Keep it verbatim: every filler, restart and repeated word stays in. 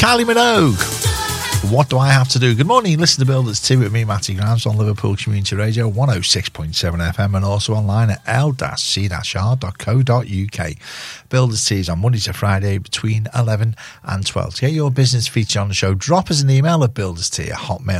Kylie Minogue. What do I have to do? Good morning. Listen to Builders Tea with me, Matty Grimes, on Liverpool Community Radio one oh six point seven F M and also online at l c r dot co dot u k. Builders Tea is on Monday to Friday between eleven and twelve. To get your business featured on the show, drop us an email at builderstea at hotmail